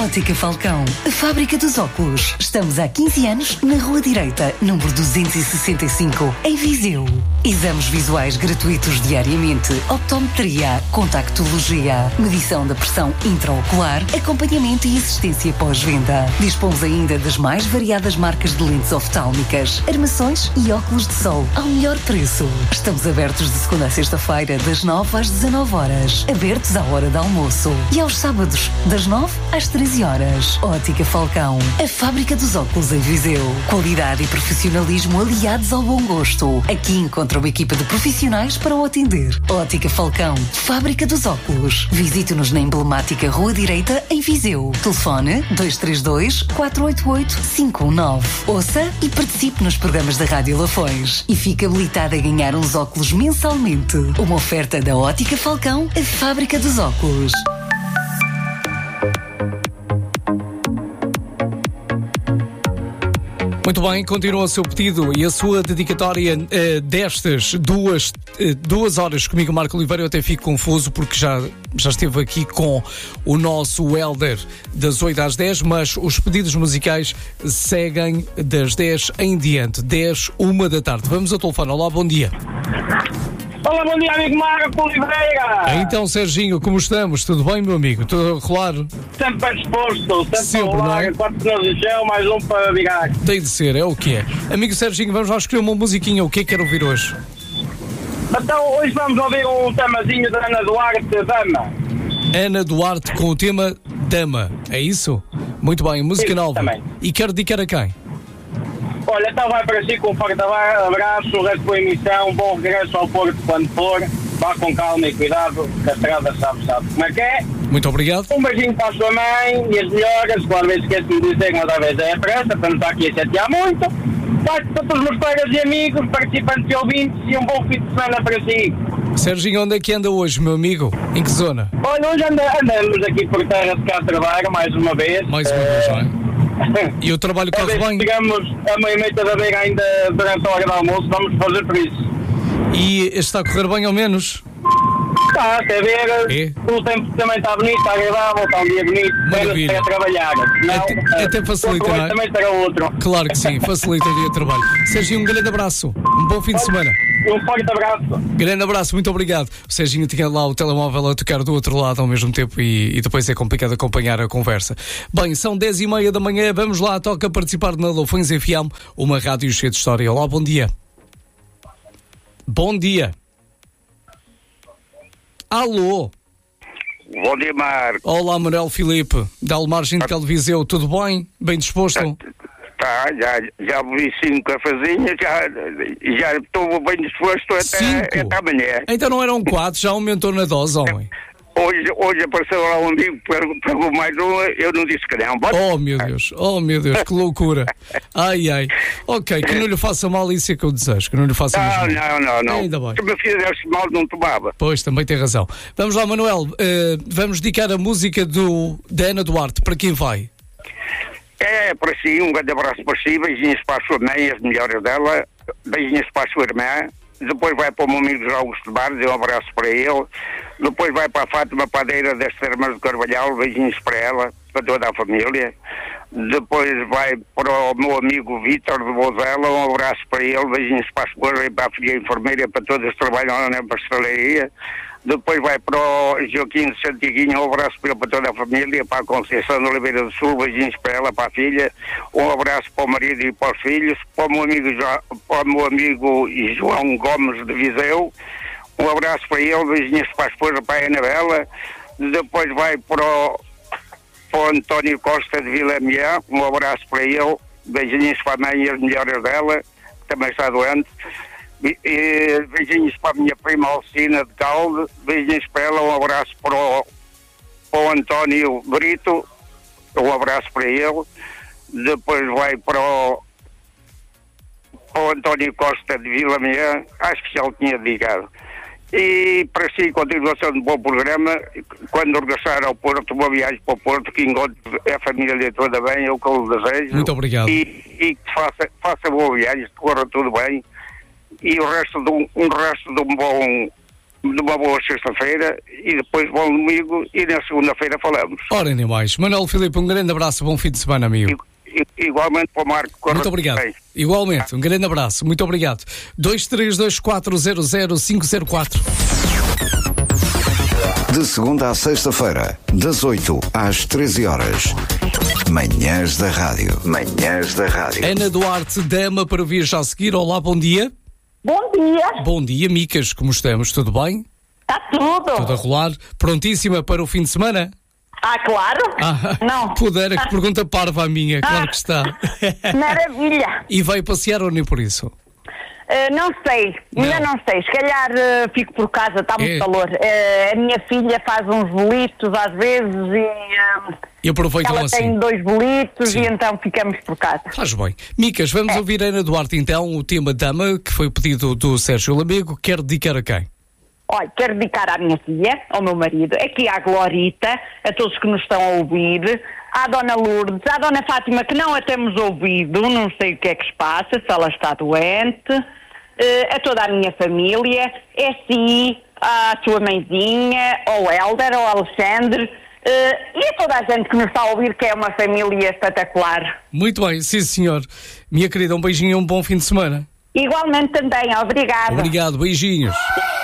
Ótica Falcão, a fábrica dos óculos. Estamos há 15 anos na Rua Direita, número 265, em Viseu. Exames visuais gratuitos diariamente, optometria, contactologia, medição da pressão intraocular, acompanhamento e assistência pós-venda. Dispomos ainda das mais variadas marcas de lentes oftálmicas, armações e óculos de sol ao melhor preço. Estamos abertos de segunda a sexta-feira, das 9 às 19 horas. Abertos à hora de almoço. E aos sábados, das 9 às 13 horas. Ótica Falcão, a fábrica dos óculos em Viseu. Qualidade e profissionalismo aliados ao bom gosto. Aqui encontra uma equipa de profissionais para o atender. Ótica Falcão, fábrica dos óculos. Visite-nos na emblemática Rua Direita, em Viseu. Telefone 232-488-519. Ouça e participe nos programas da Rádio Lafões. E fique habilitado a ganhar uns óculos mensalmente. Uma oferta da Ótica Falcão, a fábrica dos óculos. Muito bem, continua o seu pedido e a sua dedicatória destas duas horas comigo, Marco Oliveira. Eu até fico confuso porque já esteve aqui com o nosso Helder das 8 às 10, mas os pedidos musicais seguem das 10 em diante, 10, 1 da tarde. Vamos ao telefone. Olá, bom dia. Olá, bom dia, amigo Marco Oliveira. Então, Serginho, como estamos? Tudo bem, meu amigo? Tudo a rolar? Sempre bem disposto, sempre a rolar, não é? 4 pneus de chão, mais um para virar. Tem de ser, é o que é. Amigo Serginho, vamos lá escolher uma musiquinha. O que é que quer ouvir hoje? Então, hoje vamos ouvir um temazinho da Ana Duarte, Dama. Ana Duarte com o tema Dama, é isso? Muito bem, música nova. Também. E quero dedicar a quem? Olha, então vai para si com um forte abraço, resto boa emissão, bom regresso ao Porto quando for, vá com calma e cuidado, que a estrada sabe como é que é. Muito obrigado. Um beijinho para a sua mãe e as melhoras, claro, vez esqueço de dizer que outra vez é pressa, para não estar aqui a chatear muito. Para todos os meus colegas e amigos, participantes e ouvintes, e um bom fim de semana para si. Serginho, onde é que anda hoje, meu amigo? Em que zona? Olha, hoje andamos aqui por terra de cá a trabalhar, mais uma vez. Mais uma vez, não é? E o trabalho corre bem? Chegamos a meia-noite da beira ainda durante a hora do almoço, vamos fazer por isso. E está a correr bem ao menos? Está, até ver, o tempo também está bonito, está agradável, está um dia bonito, maravilha. Para trabalhar. Senão, até facilita, não é? Também será outro. Claro que sim, facilita o dia de trabalho. Serginho, um grande abraço, um bom fim de semana. Um forte abraço. Grande abraço, muito obrigado. O Serginho tinha lá o telemóvel a tocar do outro lado ao mesmo tempo e depois é complicado acompanhar a conversa. Bem, são 10h30 da manhã, vamos lá, toca participar na Lafões FM, uma rádio cheia de história. Olá, bom dia. Bom dia. Alô. Bom dia, Marco. Olá, Manuel Filipe, da Almargem de Calviseu, tudo bem? Bem disposto? Tá, já bebi 5 cafezinhos, já estou bem disposto até amanhã. Então não eram 4, já aumentou na dose, homem. Hoje apareceu lá um amigo, pegou mais um, eu não disse que não. Oh meu Deus, que loucura. Ai. Ok, que não lhe faça mal, isso é que eu desejo, que não lhe faça mal. Não. Ainda bem. Se me fizesse mal, não tomava. Pois, também tem razão. Vamos lá, Manuel, vamos dedicar a música da Ana Duarte, para quem vai? É, para si, um grande abraço para si, beijinhos para a sua mãe, as melhores dela, beijinhos para a sua irmã, depois vai para o meu amigo Augusto Barros, um abraço para ele, depois vai para a Fátima Padeira das Termas do Carvalhal, beijinhos para ela, para toda a família, depois vai para o meu amigo Vítor de Bozela, um abraço para ele, beijinhos para a esposa e para a filha enfermeira, para todos que trabalham na pastelaria. Depois vai para o Joaquim de Santiguinho, um abraço para ele, para toda a família, para a Conceição de Oliveira do Sul, beijinhos para ela, para a filha, um abraço para o marido e para os filhos, para o meu amigo João Gomes de Viseu, um abraço para ele, beijinhos para a esposa, para a Anabela. Depois vai para o António Costa de Vila Miã, um abraço para ele, beijinhos para a mãe e as melhoras dela, que também está doente. Beijinhos para a minha prima Alcina de Calde, beijinhos para ela, um abraço para o António Brito, um abraço para ele. Depois vai para o António Costa de Vila Miã, acho que já o tinha dedicado. E para si, continuação de bom programa, quando regressar ao Porto, uma viagem para o Porto, que encontre a família toda bem, é o que eu lhe desejo. Muito obrigado. E que faça boa viagem, corra tudo bem. E o resto de um bom de uma boa sexta-feira e depois bom domingo e na segunda-feira falamos. Ora, nem mais. Manuel Filipe, um grande abraço, bom fim de semana, amigo. Igualmente para o Marco. Muito obrigado. Bem. Igualmente, um grande abraço, muito obrigado. 232400504. De segunda à sexta-feira, das 8 às 13 horas. Manhãs da Rádio. Manhãs da Rádio. Ana Duarte, dama para vir já a seguir. Olá, bom dia. Bom dia. Bom dia, Micas, como estamos? Tudo bem? Está tudo. Tudo a rolar? Prontíssima para o fim de semana? Claro. Não. Pudera, que pergunta parva a minha, claro que está. Maravilha. E vai passear ou nem por isso? Não sei, ainda não sei. Se calhar fico por casa, está muito calor. A minha filha faz uns bolitos às vezes e aproveitam ela assim. tem 2 bolitos. Sim. E então ficamos por casa. Faz bem. Micas, vamos ouvir a Ana Duarte então, o tema Dama, que foi o pedido do Sérgio Lamego. Quer dedicar a quem? Olha, quero dedicar à minha filha, ao meu marido, aqui à Glorita, a todos que nos estão a ouvir, à Dona Lourdes, à Dona Fátima, que não a temos ouvido, não sei o que é que se passa, se ela está doente, a toda a minha família, si, à sua mãezinha, ao Hélder, ao Alexandre, e a toda a gente que nos está a ouvir, que é uma família espetacular. Muito bem, sim senhor. Minha querida, um beijinho e um bom fim de semana. Igualmente também, obrigada. Obrigado, beijinhos.